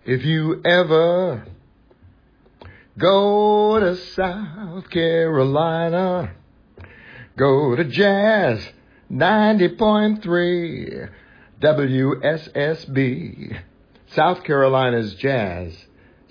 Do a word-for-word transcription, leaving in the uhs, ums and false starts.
If you ever go to South Carolina, go to Jazz ninety point three W S S B. South Carolina's Jazz